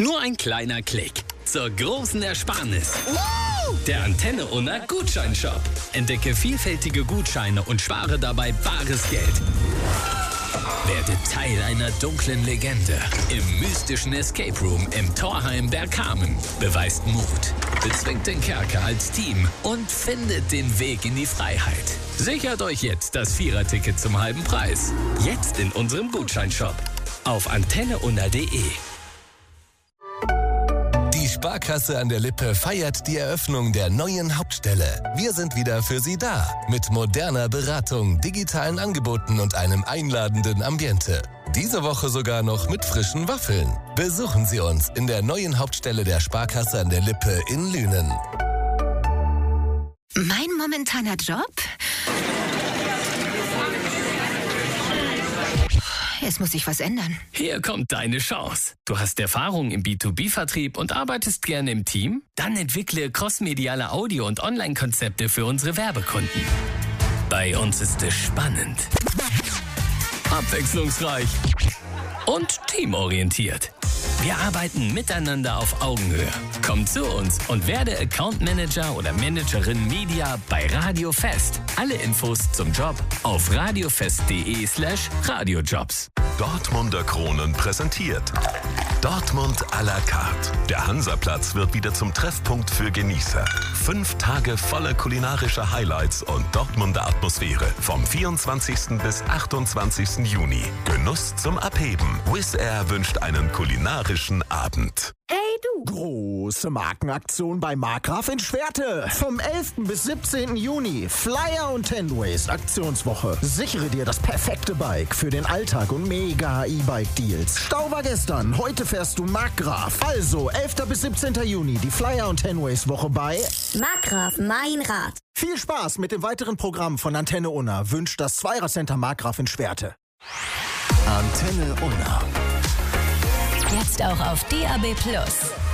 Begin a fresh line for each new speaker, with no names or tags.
Nur ein kleiner Klick zur großen Ersparnis. Der Antenne Unna Gutscheinshop. Entdecke vielfältige Gutscheine und spare dabei bares Geld. Werde Teil einer dunklen Legende im mystischen Escape Room im Torheim Bergkamen. Beweist Mut, bezwingt den Kerker als Team und findet den Weg in die Freiheit. Sichert euch jetzt das Vierer-Ticket zum halben Preis. Jetzt in unserem Gutscheinshop auf antenneunna.de.
Die Sparkasse an der Lippe feiert die Eröffnung der neuen Hauptstelle. Wir sind wieder für Sie da. Mit moderner Beratung, digitalen Angeboten und einem einladenden Ambiente. Diese Woche sogar noch mit frischen Waffeln. Besuchen Sie uns in der neuen Hauptstelle der Sparkasse an der Lippe in Lünen.
Mein momentaner Job? Jetzt muss sich was ändern.
Hier kommt deine Chance. Du hast Erfahrung im B2B-Vertrieb und arbeitest gerne im Team? Dann entwickle crossmediale Audio- und Online-Konzepte für unsere Werbekunden. Bei uns ist es spannend, abwechslungsreich und teamorientiert. Wir arbeiten miteinander auf Augenhöhe. Komm zu uns und werde Account Manager oder Managerin Media bei Radio Fest. Alle Infos zum Job auf radiofest.de/radiojobs.
Dortmunder Kronen präsentiert Dortmund à la carte. Der Hansaplatz wird wieder zum Treffpunkt für Genießer. 5 Tage voller kulinarischer Highlights und Dortmunder Atmosphäre vom 24. bis 28. Juni. Genuss zum Abheben. Wizz Air wünscht einen kulinarischen Abend.
Hey du!
Große Markenaktion bei Markgraf in Schwerte. Vom 11. bis 17. Juni. Flyer und Tendways Aktionswoche. Sichere dir das perfekte Bike für den Alltag und mega E-Bike-Deals. Stau war gestern, heute fährst du Markgraf. Also 11. bis 17. Juni die Flyer und Tendways Woche bei
Markgraf, mein Rad.
Viel Spaß mit dem weiteren Programm von Antenne Unna wünscht das Zweirad-Center Markgraf in Schwerte.
Antenne Unna.
Jetzt auch auf DAB+.